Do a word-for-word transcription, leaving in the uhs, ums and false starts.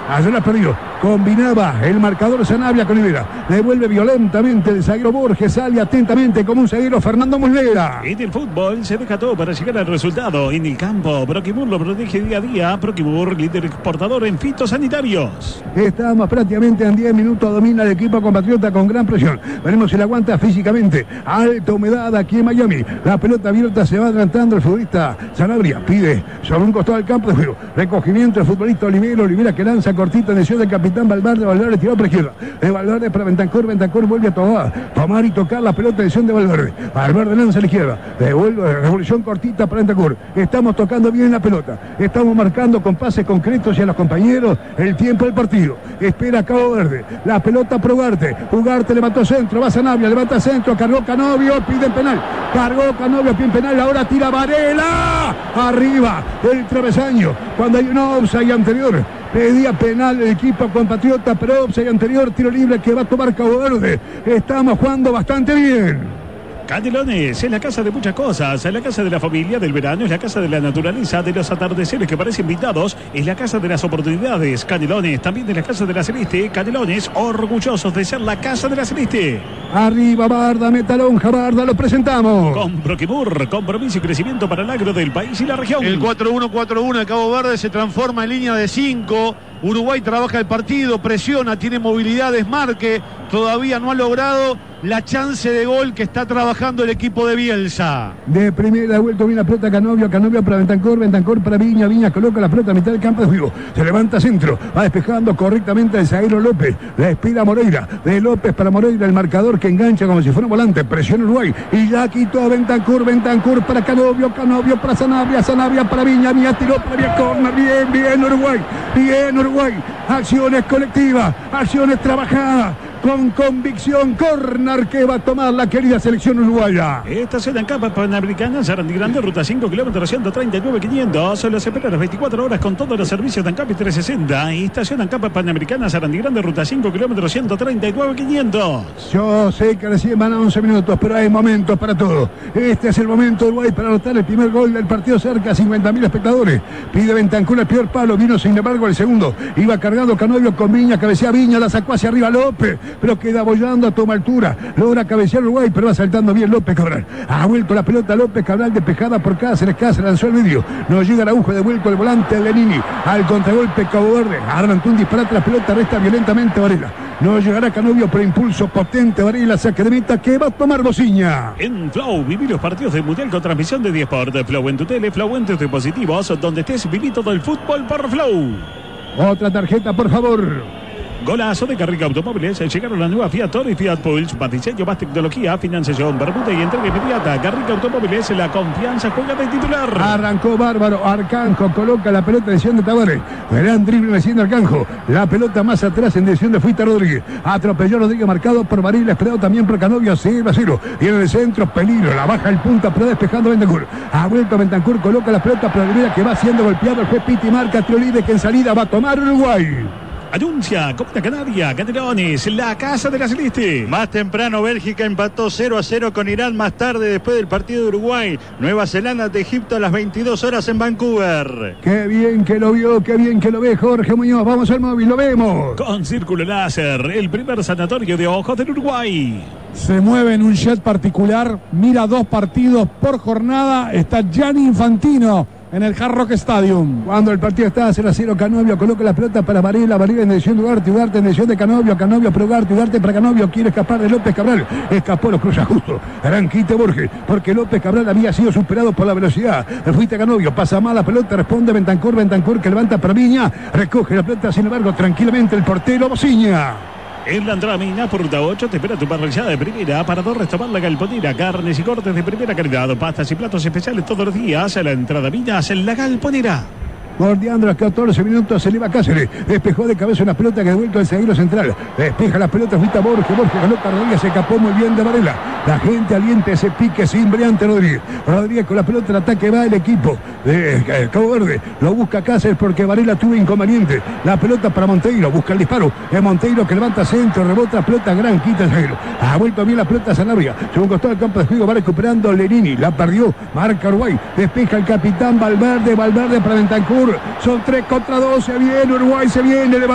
Ayer la perdió. Combinaba el marcador Sanabria con Olivera. Devuelve violentamente el zaguero Borges. Sale atentamente como un zaguero Fernando Muslera. En el fútbol se deja todo para llegar al resultado. En el campo, Proquimur lo protege día a día. Proquimur, líder exportador en fitosanitarios. Estamos prácticamente en diez minutos. Domina el equipo compatriota con gran presión. Veremos si la aguanta físicamente. Alta humedad aquí en Miami. La pelota abierta, se va adelantando el futbolista Sanabria. Pide sobre un costado del campo de juego. Recogimiento del futbolista Olivera. Olivera que lanza cortita en dirección del capitán Valverde. Valverde tiró por izquierda. De Valverde para Bentancur. Bentancur vuelve a tomar, tomar y tocar la pelota en dirección de Valverde. Valverde lanza a la izquierda. Devuelve revolución cortita para Bentancur. Estamos tocando bien la pelota. Estamos marcando con pases concretos y a los compañeros el tiempo del partido. Espera Cabo Verde. La pelota para Ugarte. Ugarte levantó centro. Va Sanabria. Levanta centro. Cargó Canovio. Pide penal. Cargó Canovio. Pide penal. Ahora tira Varela. Arriba del travesaño. Cuando hay un offside anterior. Pedía penal el equipo compatriota, pero offside anterior, tiro libre que va a tomar Cabo Verde. Estamos jugando bastante bien. Canelones es la casa de muchas cosas, es la casa de la familia, del verano, es la casa de la naturaleza, de los atardeceres que parecen pintados, es la casa de las oportunidades. Canelones, también de la casa de la Celeste. Canelones, orgullosos de ser la casa de la Celeste. Arriba Barda, Metalonja, Barda, lo presentamos. Con Proquimur, compromiso y crecimiento para el agro del país y la región. El cuatro uno cuatro uno de Cabo Verde se transforma en línea de cinco. Uruguay trabaja el partido, presiona, tiene movilidad, desmarque. Todavía no ha logrado la chance de gol que está trabajando el equipo de Bielsa. De primera vuelta viene la pelota Canovio, Canovio para Bentancur, Bentancur para Viña, Viña coloca la pelota a mitad del campo de juego. Se levanta centro, va despejando correctamente el zaguero López. La espera Moreira, de López para Moreira, el marcador que engancha como si fuera un volante. Presiona Uruguay y ya quitó a Bentancur, Bentancur para Canovio, Canovio para Sanabria, Sanabria para Viña, Viña tiró para Vía Corner. Bien, bien Uruguay, bien Uruguay. Acciones colectivas, acciones trabajadas. Con convicción, corner que va a tomar la querida selección uruguaya. Estación ANCAP Panamericana, Sarandí Grande, ruta cinco, kilómetros ciento treinta y nueve mil quinientos. Solo se espera las veinticuatro horas con todos los servicios de ANCAP trescientos sesenta. Estación ANCAP Panamericana, Sarandí Grande, ruta cinco, kilómetros ciento treinta y nueve mil quinientos. Yo sé que recién van a once minutos, pero hay momentos para todo. Este es el momento de Uruguay para anotar el primer gol del partido, cerca de cincuenta mil espectadores. Pide Bentancur el peor palo, vino sin embargo el segundo. Iba cargando Canovio con Viña, cabecea Viña, la sacó hacia arriba López, pero queda bollando, toma altura, logra cabecear Uruguay, pero va saltando bien López Cabral. Ha vuelto la pelota López Cabral, despejada por Cáceres, Cáceres lanzó el medio, no llega Araujo, de vuelco el volante Lenini, al contragolpe Cabo Verde, adelantó un disparate, la pelota resta violentamente Varela. No llegará Canovio, pero impulso potente Varela, saque de meta que va a tomar Bociña. En Flow, viví los partidos del Mundial con transmisión de Diesport. Flow en tu tele, Flow en tus dispositivos, donde estés, viví todo el fútbol por Flow. Otra tarjeta, por favor. Golazo de Carrica Automóviles. Llegaron la nueva Fiat Toro y Fiat Pulse. Más diseño, más tecnología, financiación, bermuda y entrega inmediata. Carrica Automóviles, la confianza juega de titular. Arrancó bárbaro. Arcanjo coloca la pelota en dirección de Tavares. Gran drible recién de Arcanjo. La pelota más atrás en dirección de Fuita Rodríguez. Atropelló Rodríguez, marcado por Varela, esperado también por Canovio. Cero a cero. Y en el centro, peligro. La baja el punta, pero despejando Bentancur. Ha vuelto Bentancur, coloca la pelota para Olivera, que va siendo golpeado. El juez Piti marca tiro libre que en salida va a tomar Uruguay. Anuncia Copa Canaria, Canelones, la casa de la Celeste. Más temprano Bélgica empató cero a cero con Irán. Más tarde, después del partido de Uruguay, Nueva Zelanda de Egipto a las veintidós horas en Vancouver. Qué bien que lo vio, qué bien que lo ve Jorge Muñoz. Vamos al móvil, lo vemos. Con Círculo Láser, el primer sanatorio de ojos del Uruguay. Se mueve en un jet particular, mira dos partidos por jornada. Está Gianni Infantino en el Hard Rock Stadium. Cuando el partido está cero a cero, Canovio coloca la pelota para Varela, Varela en dirección de Ugarte, Ugarte en dirección de Canovio, Canovio para Ugarte, Ugarte para Canovio, quiere escapar de López Cabral, escapó, lo cruza justo, gran quite Borges, porque López Cabral había sido superado por la velocidad, fuiste Canovio, pasa mal la pelota, responde Bentancur, Bentancur que levanta para Viña, recoge la pelota, sin embargo, tranquilamente el portero Bociña. En la Andramina, por ruta ocho, te espera tu parrillada de primera. Para dos restaurar la Galponera. Carnes y cortes de primera calidad. Pastas y platos especiales todos los días. A la entrada Viñas en la Galponera. Bordeando los catorce minutos, se eleva Cáceres. Despejó de cabeza una pelota que ha devuelto el zaguero central. Despeja la pelota, Fuita Borges. Borges ganó para Rodríguez, se escapó muy bien de Varela. La gente alienta ese pique sin brillante Rodríguez. Rodríguez con la pelota, el ataque va el equipo de eh, Cabo Verde. Lo busca Cáceres porque Varela tuvo inconveniente. La pelota para Monteiro, busca el disparo. Es Monteiro que levanta centro, rebota la pelota, gran quita el zaguero. Ha vuelto bien la pelota Sanabria. Según costado del campo de juego, va recuperando Lenini. La perdió, marca Uruguay. Despeja el capitán Valverde, Valverde para Bentancur. Son tres contra dos, se viene Uruguay, se viene.